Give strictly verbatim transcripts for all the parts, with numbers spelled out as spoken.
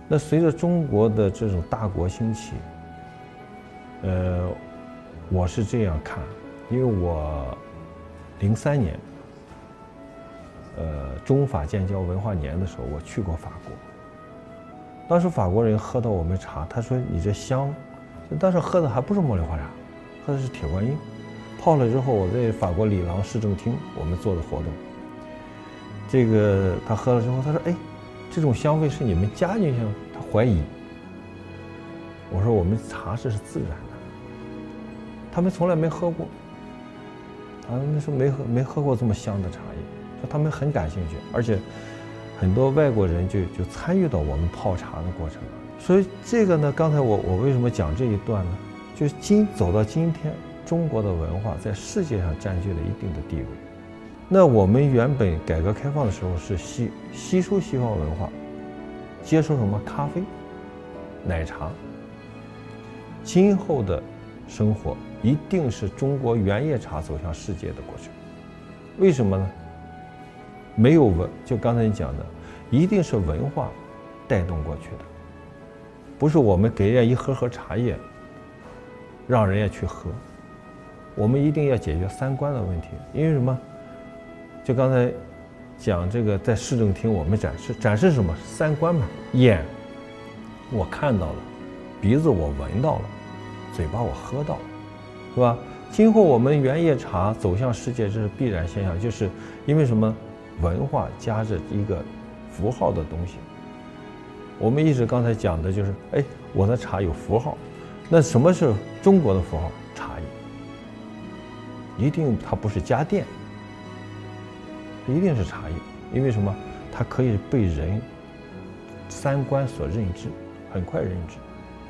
那随着中国的这种大国兴起，呃，我是这样看，因为我零三年，呃，中法建交文化年的时候，我去过法国。当时法国人喝到我们茶，他说：“你这香。”当时喝的还不是茉莉花茶，喝的是铁观音。泡了之后，我在法国里昂市政厅我们做的活动。这个他喝了之后，他说：“哎，这种香味是你们加进去的？”他怀疑。我说：“我们茶这是自然的，他们从来没喝过。他们说没喝没喝过这么香的茶叶，说他们很感兴趣，而且很多外国人就就参与到我们泡茶的过程。所以这个呢，刚才我我为什么讲这一段呢？就是今走到今天，中国的文化在世界上占据了一定的地位。那我们原本改革开放的时候是吸吸收西方文化，接受什么咖啡、奶茶。今后的生活一定是中国原叶茶走向世界的过程。为什么呢？没有文，就刚才你讲的，一定是文化带动过去的，不是我们给人家一盒盒茶叶，让人家去喝。我们一定要解决三观的问题，因为什么？就刚才讲这个，在市政厅我们展示展示什么？三观嘛，眼我看到了，鼻子我闻到了，嘴巴我喝到了，是吧？今后我们原叶茶走向世界，这是必然现象，就是因为什么？文化夹着一个符号的东西。我们一直刚才讲的就是，哎，我的茶有符号，那什么是中国的符号？茶叶，一定它不是家电，一定是茶叶，因为什么？它可以被人三观所认知，很快认知。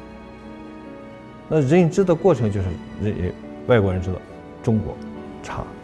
那认知的过程就是人外国人知道中国茶。